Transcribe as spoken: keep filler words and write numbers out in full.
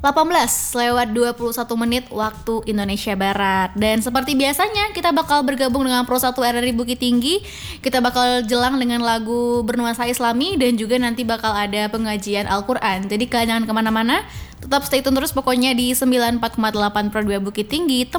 delapan belas lewat dua puluh satu menit waktu Indonesia Barat. Dan seperti biasanya kita bakal bergabung dengan Pro satu R R I Bukit Tinggi. Kita bakal jelang dengan lagu bernuansa Islami dan juga nanti bakal ada pengajian Al-Quran. Jadi kalian jangan kemana-mana, tetap stay tune terus pokoknya di sembilan puluh empat koma delapan Pro dua Bukit Tinggi.